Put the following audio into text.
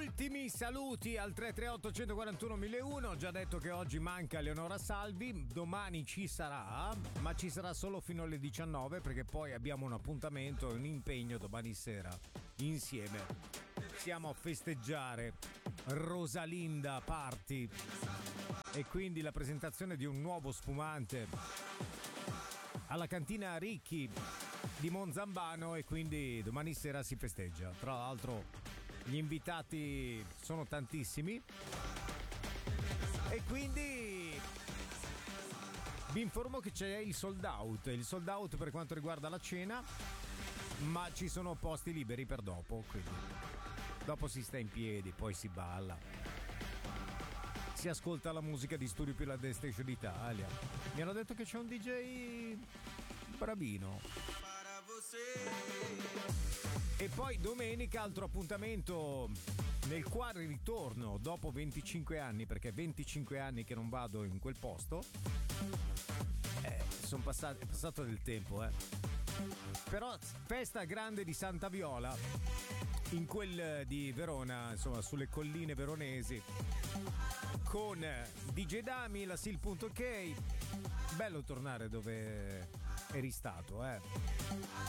Ultimi saluti al 338 141 1001. Ho già detto che oggi manca Leonora Salvi, domani ci sarà, ma ci sarà solo fino alle 19 perché poi abbiamo un appuntamento, un impegno domani sera insieme. Siamo a festeggiare Rosalinda Party e quindi la presentazione di un nuovo spumante alla cantina Ricchi di Monzambano e quindi domani sera si festeggia. Tra l'altro gli invitati sono tantissimi e quindi vi informo che c'è il sold out per quanto riguarda la cena, ma ci sono posti liberi per dopo, quindi dopo si sta in piedi, poi si balla, si ascolta la musica di Studio Più Station Italia. Mi hanno detto che c'è un DJ bravino. E poi domenica altro appuntamento nel quale ritorno dopo 25 anni, perché 25 anni che non vado in quel posto. È passato del tempo, Però festa grande di Santa Viola in quel di Verona, insomma sulle colline veronesi, con DJ Dami, la Sil.ok. Bello tornare dove eri stato,